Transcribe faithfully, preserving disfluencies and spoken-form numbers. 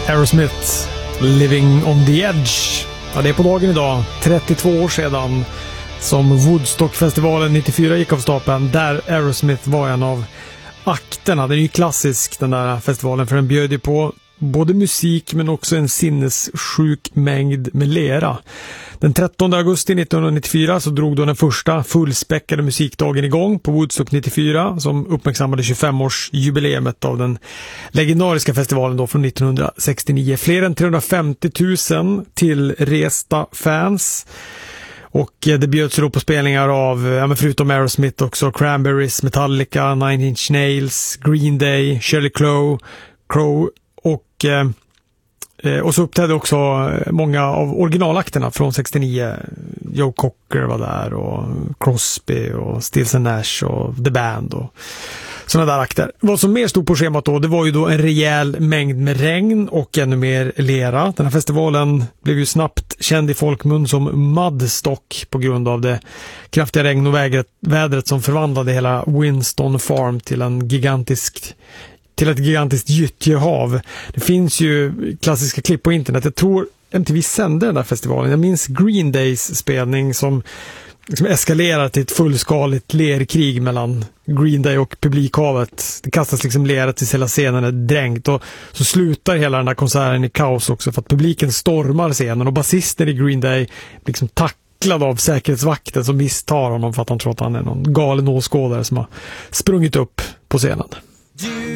Aerosmith, Living on the Edge. Ja, det är på dagen idag, trettiotvå år sedan, som Woodstockfestivalen nittiofyra gick av stapeln, där Aerosmith var en av akterna. Den är ju klassisk, den där festivalen, för den bjöd ju på både musik men också en sinnessjuk mängd med lera. Den trettonde augusti nittonhundranittiofyra så drog då den första fullspäckade musikdagen igång på Woodstock nittiofyra, som uppmärksammade tjugofemårsjubileumet av den legendariska festivalen då från nittonhundrasextionio. Fler än trehundrafemtio tusen tillresta fans. Och det bjöds då på spelningar av, ja, men förutom Aerosmith också, Cranberries, Metallica, Nine Inch Nails, Green Day, Shirley Crow, Crow och, eh, och så uppträdde också många av originalakterna från sextionio. Joe Cocker var där, och Crosby och Stills and Nash och The Band och sådana där akter. Vad som mer stod på schemat då, det var ju då en rejäl mängd med regn och ännu mer lera. Den här festivalen blev ju snabbt känd i folkmun som Mudstock på grund av det kraftiga regn och vädret, vädret som förvandlade hela Winston Farm till en gigantisk till ett gigantiskt gyttjehav. Det finns ju klassiska klipp på internet. Jag tror M T V sände den där festivalen. Jag minns Green Days spelning som liksom eskalerar till ett fullskaligt lerkrig mellan Green Day och publikhavet. Det kastas liksom lera tills hela scenen är dränkt, och så slutar hela den där konserten i kaos också, för att publiken stormar scenen och basisten i Green Day liksom tacklad av säkerhetsvakten som misstar honom för att han tror att han är någon galen åskådare som har sprungit upp på scenen.